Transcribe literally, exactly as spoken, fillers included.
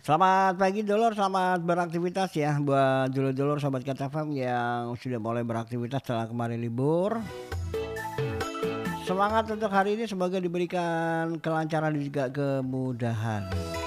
Selamat pagi dulur, selamat beraktivitas ya buat dulur-dulur sobat Cat F M yang sudah mulai beraktivitas setelah kemarin libur. Semangat untuk hari ini semoga diberikan kelancaran dan juga kemudahan.